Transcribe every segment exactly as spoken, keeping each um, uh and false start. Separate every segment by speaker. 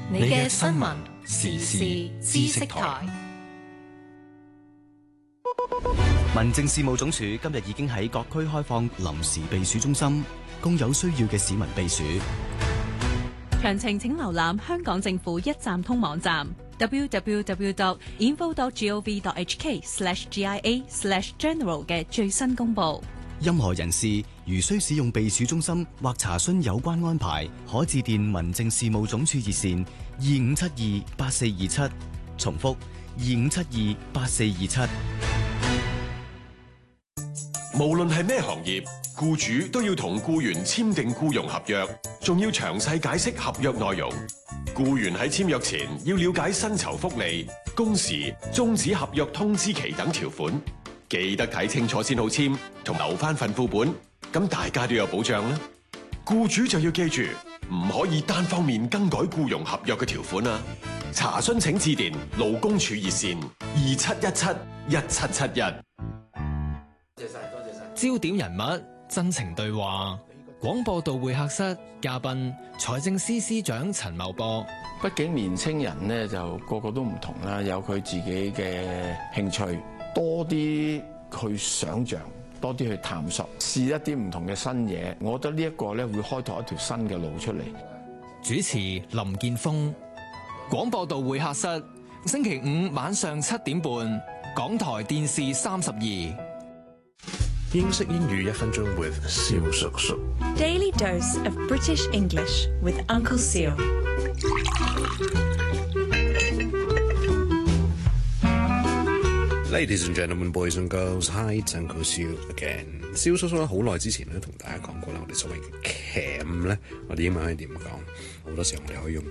Speaker 1: 你嘅新聞時事知識台。
Speaker 2: 民政事務總署今日已經喺各區開放臨時避暑中心，供有需要嘅市民避暑。
Speaker 1: 詳情請瀏覽香港政府一站通網站 double-u double-u double-u dot info dot gov dot h k slash g i a slash general 嘅最新公佈。
Speaker 2: 任何人士如需使用避暑中心或查詢有關安排，可致電民政事務總署熱線二五七二八四二七，重複二五七二八四二七。
Speaker 3: 無論係咩行業，僱主都要同僱員簽訂僱傭合約，仲要詳細解釋合約內容。僱員喺簽約前要了解薪酬福利、工時、終止合約通知期等條款，記得睇清楚先好簽，同留翻份副本，咁大家都有保障啦。僱主就要記住，唔可以單方面更改僱傭合約嘅條款啊！查詢請致電勞工處熱線二七一七一七七一。
Speaker 4: 多謝晒，多謝晒。焦點人物，真情對話。廣播道會客室嘉賓，財政司司長陳茂波。
Speaker 5: 畢竟年青人呢，就個個都唔同啦，有佢自己嘅興趣，多啲去想像，多啲去探索，試一啲唔同嘅新嘢。我覺得呢一個咧會開拓一條新嘅路出嚟。
Speaker 4: 主持林健鋒。廣播道會客室，星期五晚上七點半，港台電視三十二。
Speaker 6: 英式英語一分鐘 with 蕭叔叔。
Speaker 7: Daily dose of British English with Uncle Seal。
Speaker 6: Ladies and gentlemen, boys and girls, hi, it's Uncle Seal again。蕭叔叔咧好耐之前咧同大家講過啦，我哋所謂嘅 cam 咧，我哋英文可以點講？好多時候我哋可以用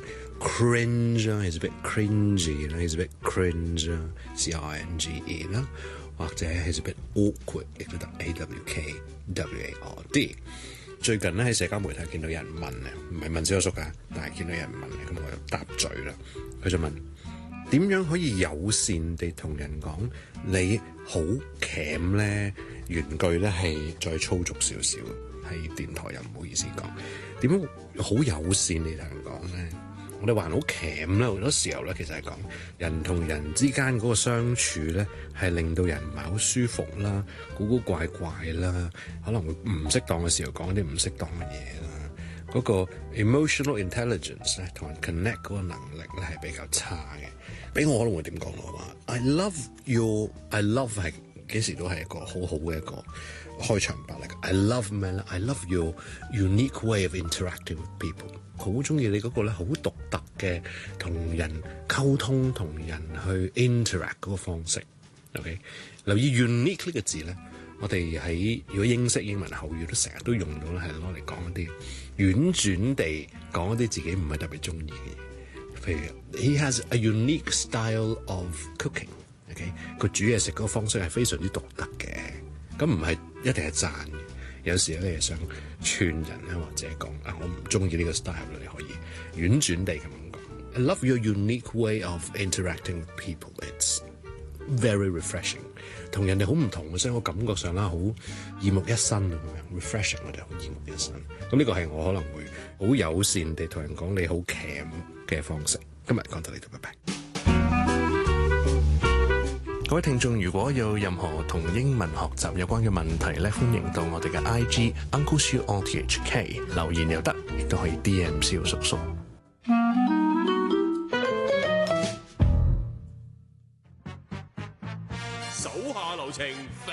Speaker 6: cringe 啦 ，is a bit cringy 啦 ，is a bit cringe 啦 ，c r n g e 啦。或者係 a bit awkward， 亦都得 A W K W A R D。最近咧喺社交媒體見到有人問啊，唔係問蕭叔叔㗎，但係見到有人問嘅，咁我就答嘴啦。佢就問點樣可以友善地同人講你好鉗咧？原句咧係再粗俗少少，喺電台又唔好意思講。點樣好友善地同人講咧？我哋還好鉗咧，好多時候咧，其實係講人同人之間嗰個相處咧，係令到人唔係好舒服啦，古古怪怪啦，可能會唔適當嘅時候講啲唔適當嘅嘢啦。嗰個 emotional intelligence 咧，同人 connect 嗰個能力咧係比較差嘅。俾我可能會點講我話 I love you，I love 係幾時都係一個好好嘅一個開場白嚟嘅。I love man I love your unique way of interacting with people。好中意你嗰個咧，好獨特嘅同人溝通、同人去 interact 嗰個方式。OK， 留意 unique 呢個字咧，我哋喺如果英式英文口語都成日都用到咧，係攞嚟講一啲婉轉地講一啲自己唔係特別中意嘅嘢。譬如 He has a unique style of cooking。OK， 佢煮嘢食嗰個方式係非常之獨特嘅。咁唔係一定係讚嘅。有時咧，你係想串人咧，或者講啊，我唔中意呢個 style 咧，你可以婉轉地咁樣講。I love your unique way of interacting with people. It's very refreshing。同人哋好唔同嘅，所以我感覺上啦，好耳目一新啊咁樣 refreshing， 我哋好耳目一新。咁呢個係我可能會好友善地同人講你好 cam 嘅方式。今日講到呢度，拜拜。各位聽眾，如果有任何同英文學習有關嘅問題咧，歡迎到我哋嘅 I G Uncle Siu O T H K 留言又得，亦都可以 D M 蕭叔叔。
Speaker 8: 手下留情。